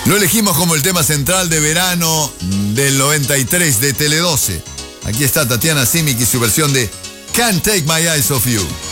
Lo elegimos como el tema central de verano del 93 de Tele 12. Aquí está Tatiana Simic y su versión de Can't Take My Eyes Off You.